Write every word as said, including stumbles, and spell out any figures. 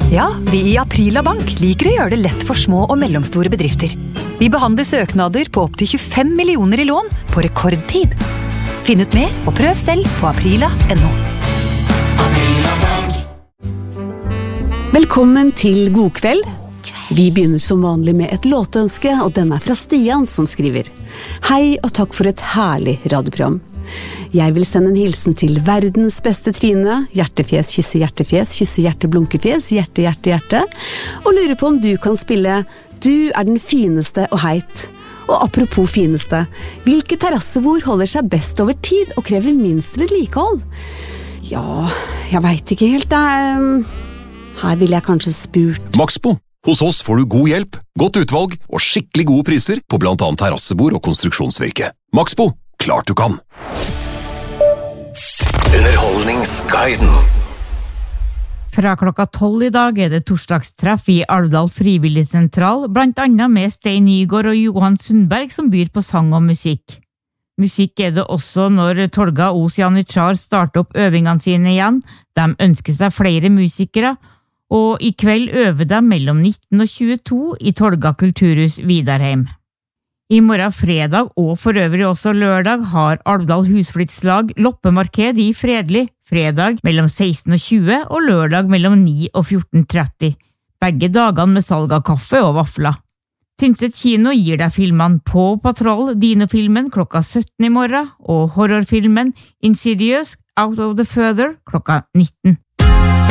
Ja, vi i Aprila Bank liker å gjøre det lett for små og mellomstore bedrifter. Vi behandler søknader på opp til tjuefem millioner i lån på rekordtid. Finn ut mer og prøv selv på aprila punktum no. Velkommen til God kveld. Vi begynner som vanlig med et låtønske, og den er fra Stian som skriver: Hei og takk for et herlig radioprogram. Jeg vil sende en hilsen til verdens beste Trine, hjertefjes, kysse hjertefjes, kysse hjerte, blunkefjes, hjerte, hjerte, hjerte, og lurer på om du kan spille Du er den fineste og heit. Og apropos fineste, hvilke terrassebord holder seg best over tid og krever minst vedlikehold? Ja, jeg vet ikke helt, da. Her vil jeg kanskje spurt. Maxbo. Hos oss får du god hjelp, godt utvalg og skikkelig gode priser på blant annet terrassebord og konstruksjonsvirke. Maxbo. Klart du kan. Underholdningsguiden. Fra klokka tolv i dag er det torsdagstreff i Alvdal Frivilligsentral, blant annet med Stein Nygård og Johan Sundberg som byr på sang og musikk. Musikk er det også når Tolga Os Janitsjar starter opp øvingene sine igjen. De ønsker seg flere musikere, og i kveld øver de mellom nitten og tjueto i Tolga Kulturhus Vidarheim. I morgen fredag og for øvrig også lørdag har Alvdal Husflidslag loppemarked i Fredelig, fredag mellom seksten og tjue og lørdag mellom ni og fjorten tretti, begge dagene med salg av kaffe og vafler. Tynset kino gir deg filmene På Patrol, Dino-filmen klokka sytten i morgen, og horrorfilmen Insidious Out of the Further klokka nitten.